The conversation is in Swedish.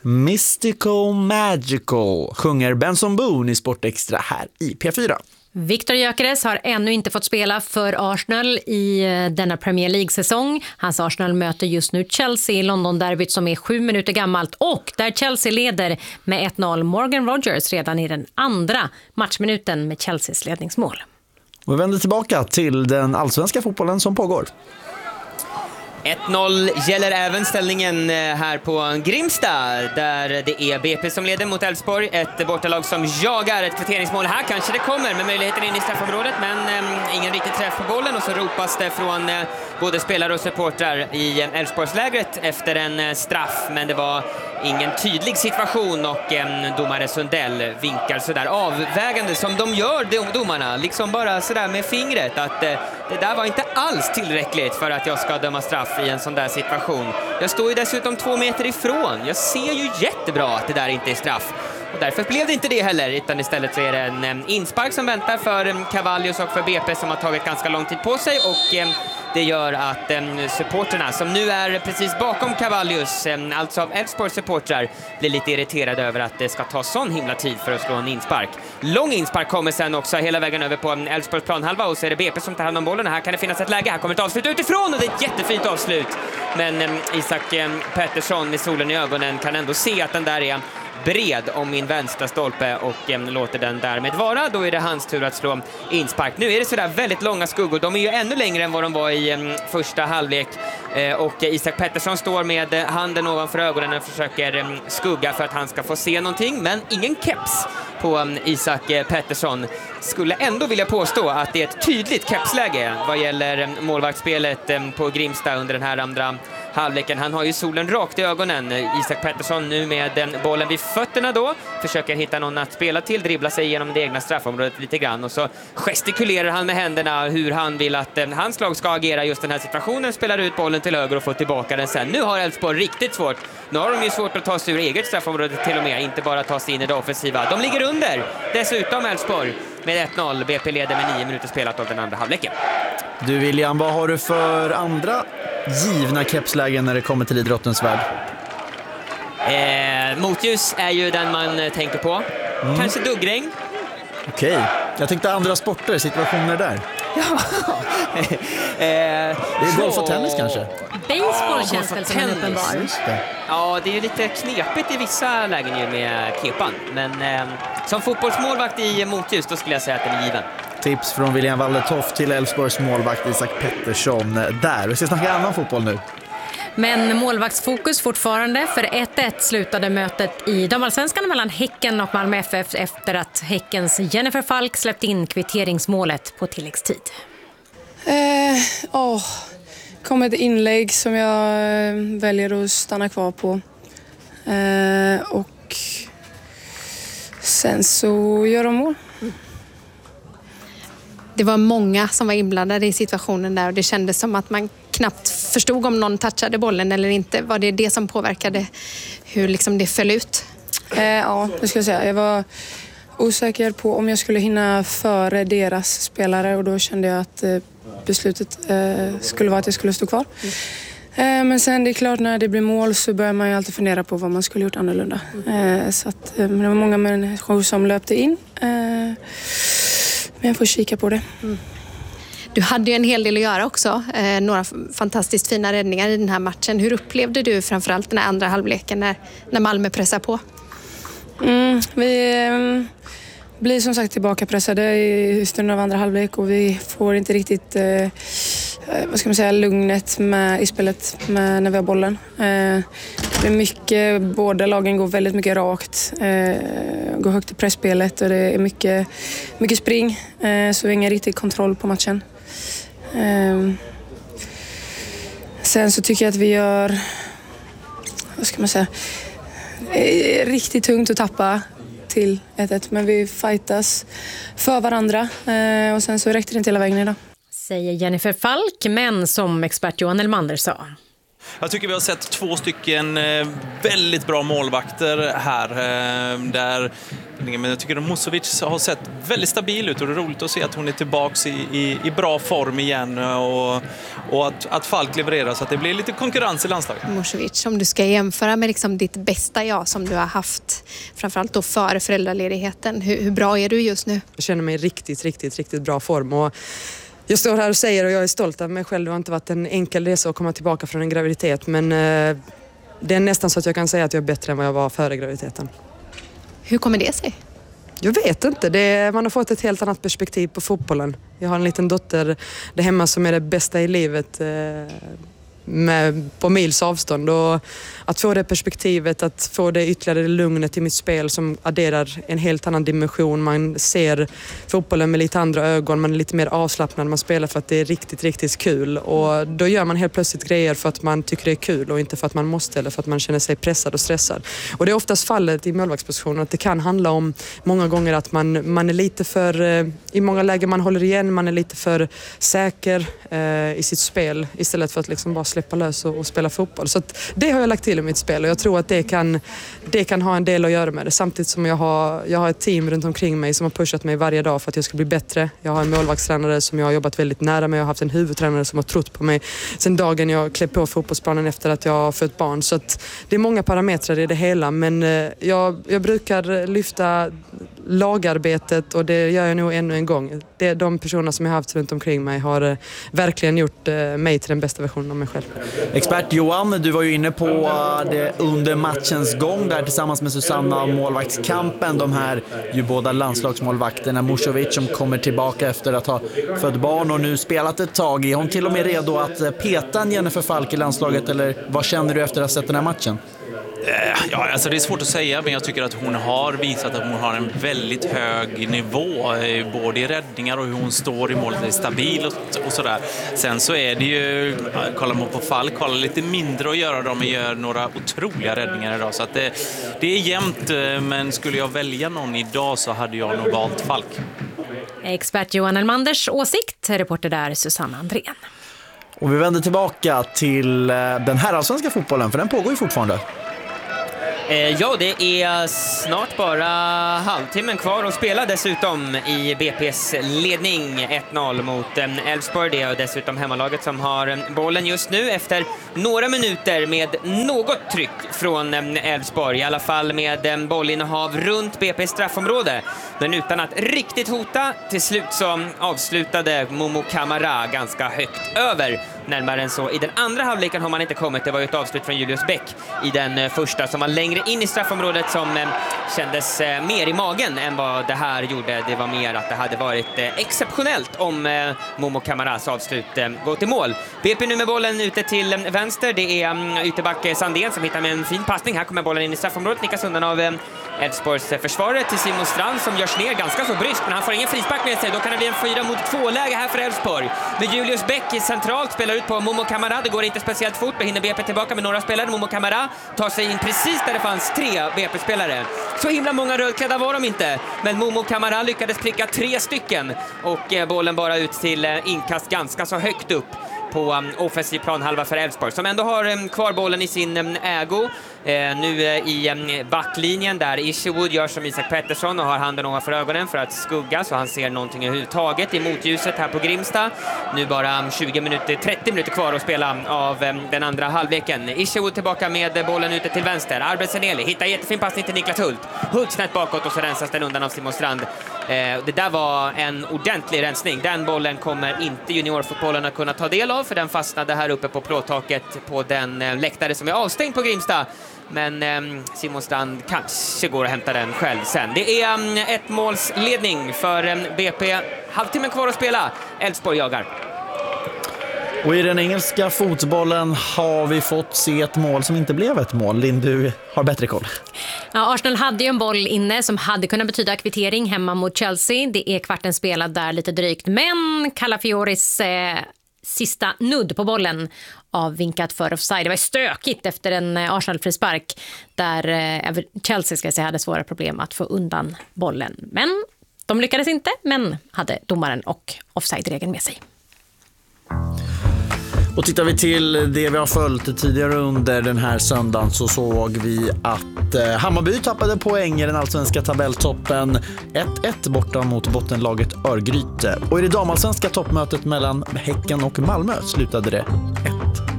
Mystical Magical sjunger Benson Boone i Sportextra här i P4. Victor Gyökeres har ännu inte fått spela för Arsenal i denna Premier League-säsong. Hans Arsenal möter just nu Chelsea i London-derbyt som är 7 minuter gammalt och där Chelsea leder med 1-0. Morgan Rogers redan i den andra matchminuten med Chelseas ledningsmål. Vi vänder tillbaka till den allsvenska fotbollen som pågår. 1-0 gäller även ställningen här på Grimsta där det är BP som leder mot Elfsborg. Ett bortalag som jagar ett kvitteringsmål. Här kanske det kommer med möjligheten in i straffområdet men ingen riktig träff på bollen och så ropas det från både spelare och supportrar i Elfsborgslägret efter en straff, men det var ingen tydlig situation och domare Sundell vinkar sådär avvägande som de gör domarna, liksom bara sådär med fingret att det där var inte alls tillräckligt för att jag ska döma straff i en sån där situation. Jag står ju dessutom 2 meter ifrån. Jag ser ju jättebra att det där inte är straff. Och därför blev det inte det heller, utan istället så är det en inspark som väntar för Cavallius och för BP som har tagit ganska lång tid på sig och det gör att supporterna som nu är precis bakom Cavallius, alltså av Elfsborgs supportrar, blir lite irriterade över att det ska ta sån himla tid för att slå en inspark. Lång inspark kommer sen också hela vägen över på Elfsborgs planhalva och så är det BP som tar hand om bollen. Här kan det finnas ett läge, här kommer ett avslut utifrån och det är ett jättefint avslut. Men Isak Pettersson med solen i ögonen kan ändå se att den där är bred om min vänstra stolpe och låter den därmed vara. Då är det hans tur att slå inspark. Nu är det sådär väldigt långa skuggor. De är ju ännu längre än vad de var i första halvlek. Och Isak Pettersson står med handen ovanför ögonen och försöker skugga för att han ska få se någonting. Men ingen keps på Isak Pettersson. Skulle ändå vilja påstå att det är ett tydligt kepsläge vad gäller målvaktsspelet på Grimsta under den här andra halvleken. Han har ju solen rakt i ögonen. Isak Pettersson nu med bollen vid fötterna då. Försöker hitta någon att spela till, dribbla sig genom det egna straffområdet lite grann. Och så gestikulerar han med händerna hur han vill att hans lag ska agera just den här situationen. Spelar ut bollen till höger och får tillbaka den sen. Nu har Elfsborg riktigt svårt. Nu har de ju svårt att ta sig ur eget straffområde till och med. Inte bara ta sig in i det offensiva. De ligger under. Dessutom Elfsborg med 1-0. BP leder med 9 minuter spelat av den andra halvleken. Du William, vad har du för andra givna kepslägen när det kommer till idrottens värld? Motljus är ju den man tänker på. Kanske duggregn. Okej, jag tänkte andra sporter, situationer där. Ja. Det är golf och tennis kanske? Baseball känns väl som en uppenbar. Ja, det är ju lite knepigt i vissa lägen ju med kepan. Men som fotbollsmålvakt i motljus då skulle jag säga att den är given. Tips från William Wallertoft till Elfsborgs målvakt Isak Pettersson där. Vi ska snacka annan fotboll nu. Men målvaktsfokus fortfarande, för 1-1 slutade mötet i damallsvenskan mellan Häcken och Malmö FF efter att Häckens Jennifer Falk släppte in kvitteringsmålet på tilläggstid. Kom ett inlägg som jag väljer att stanna kvar på. Och sen så gör de mål. Det var många som var inblandade i situationen där och det kändes som att man knappt förstod om någon touchade bollen eller inte. Var det det som påverkade hur liksom det föll ut? Ja, det skulle jag säga. Jag var osäker på om jag skulle hinna före deras spelare och då kände jag att beslutet skulle vara att jag skulle stå kvar. Men sen det är klart när det blir mål så börjar man ju alltid fundera på vad man skulle gjort annorlunda. Så att, men det var många människor som löpte in. Men jag får kika på det. Du hade ju en hel del att göra också. Några fantastiskt fina räddningar i den här matchen. Hur upplevde du framförallt den här andra halvleken när Malmö pressar på? Vi blir som sagt tillbaka pressade i stunden av andra halvlek och vi får inte riktigt lugnet i spelet när vi har bollen. Det är mycket, båda lagen går väldigt mycket rakt, går högt i pressspelet och det är mycket spring, så vi har ingen riktig kontroll på matchen. Sen så tycker jag att vi gör, riktigt tungt att tappa till 1-1, men vi fightas för varandra och sen så räckte det inte hela vägen idag. Säger Jennifer Falk, men som expert Johan Elmander sa. Jag tycker vi har sett 2 stycken väldigt bra målvakter här. Men jag tycker att Musovic har sett väldigt stabil ut och det är roligt att se att hon är tillbaka i bra form igen och att Falk levererar så att det blir lite konkurrens i landslaget. Musovic, om du ska jämföra med liksom ditt bästa jag som du har haft, framförallt då före föräldraledigheten, hur bra är du just nu? Jag känner mig i riktigt bra form och jag står här och säger och jag är stolt av mig själv. Det har inte varit en enkel resa att komma tillbaka från en graviditet men det är nästan så att jag kan säga att jag är bättre än vad jag var före graviditeten. Hur kommer det sig? Jag vet inte. Man har fått ett helt annat perspektiv på fotbollen. Jag har en liten dotter där hemma som är det bästa i livet på mils avstånd och att få det perspektivet, att få det ytterligare lugnet i mitt spel som adderar en helt annan dimension. Man ser fotbollen med lite andra ögon, man är lite mer avslappnad, man spelar för att det är riktigt kul och då gör man helt plötsligt grejer för att man tycker det är kul och inte för att man måste eller för att man känner sig pressad och stressad. Och det är oftast fallet i målvaktspositionen att det kan handla om många gånger att man är lite för, i många lägen man håller igen, man är lite för säker i sitt spel istället för att liksom bara släppa lös och spela fotboll. Så att det har jag lagt till i mitt spel och jag tror att det kan ha en del att göra med det. Samtidigt som jag har ett team runt omkring mig som har pushat mig varje dag för att jag ska bli bättre. Jag har en målvaktstränare som jag har jobbat väldigt nära med. Jag har haft en huvudtränare som har trott på mig sedan dagen jag klev på fotbollsplanen efter att jag har fött barn. Så att det är många parametrar i det hela men jag brukar lyfta lagarbetet och det gör jag nog ännu en gång. De personer som jag har haft runt omkring mig har verkligen gjort mig till den bästa versionen av mig själv. Expert Johan, du var ju inne på det under matchens gång där tillsammans med Susanna målvaktskampen. De här ju båda landslagsmålvakterna, Musovic som kommer tillbaka efter att ha fött barn och nu spelat ett tag. Är hon till och med redo att peta Jennifer Falk i landslaget eller vad känner du efter att ha sett den här matchen? Ja, alltså det är svårt att säga men jag tycker att hon har visat att hon har en väldigt hög nivå både i räddningar och hur hon står i målet, är stabil och sådär. Sen så är det ju, kollar man på Falk, har lite mindre att göra, de gör några otroliga räddningar idag så att det är jämnt men skulle jag välja någon idag så hade jag nog valt Falk. Expert Johan Elmanders åsikt, reporter där Susanna Andrén. Och vi vänder tillbaka till den här allsvenska fotbollen för den pågår ju fortfarande. Ja, det är snart bara halvtimmen kvar att spela dessutom i BP's ledning 1-0 mot Elfsborg. Det är dessutom hemmalaget som har bollen just nu efter några minuter med något tryck från Elfsborg. I alla fall med bollinnehav runt BP's straffområde. Men utan att riktigt hota, till slut så avslutade Momo Kamara ganska högt över. Närmare än så. I den andra halvleken har man inte kommit. Det var ju ett avslut från Julius Bäck i den första som var längre in i straffområdet som kändes mer i magen än vad det här gjorde. Det var mer att det hade varit exceptionellt om Momo Kamaras avslut går till mål. BP nu med bollen ute till vänster. Det är ytterback Sandén som hittar med en fin passning. Här kommer bollen in i straffområdet. Nickas undan av Elfsborgs försvarare till Simon Strand som görs ner ganska så bryskt men han får ingen frispark med sig. Då kan det bli en 4-mot-2-läge här för Elfsborg. Med Julius Bäck centralt spelar ut på Momo Kamara. Det går inte speciellt fort. Hinner BP tillbaka med några spelare. Momo Kamara tar sig in precis där det fanns 3 BP-spelare. Så himla många rödklädda var de inte. Men Momo Kamara lyckades pricka 3 stycken. Och bollen bara ut till inkast ganska så högt upp på offensiv planhalva för Elfsborg som ändå har kvar bollen i sin ägo. Nu i backlinjen där Isherwood gör som Isak Pettersson och har handen ovanför ögonen för att skugga så han ser någonting överhuvudtaget i motljuset här på Grimsta. Nu bara 30 minuter kvar att spela av den andra halvleken. Isherwood tillbaka med bollen ute till vänster. Arbetseneli hittar jättefin passning till Niklas Hult. Hult snett bakåt och så rensas den undan av Simon Strand. Det där var en ordentlig rensning. Den bollen kommer inte juniorfotbollen att kunna ta del av för den fastnade här uppe på plåttaket på den läktare som är avstängd på Grimsta. Men Simon Strand kanske går att hämta den själv sen. Det är ett målsledning för BP. Halvtimmen kvar att spela. Elfsborg jagar. Och i den engelska fotbollen har vi fått se ett mål som inte blev ett mål. Linn, du har bättre koll. Ja, Arsenal hade ju en boll inne som hade kunnat betyda kvittering hemma mot Chelsea. Det är kvarten spelad där lite drygt. Men Calafioris sista nudd på bollen avvinkat för offside. Det var stökigt efter en Arsenal-frispark där Chelsea ska säga hade svåra problem att få undan bollen. Men de lyckades inte, men hade domaren och offside-regeln med sig. Och tittar vi till det vi har följt tidigare under den här söndagen så såg vi att Hammarby tappade poäng i den allsvenska tabelltoppen 1-1 borta mot bottenlaget Örgryte. Och i det damallsvenska toppmötet mellan Häcken och Malmö slutade det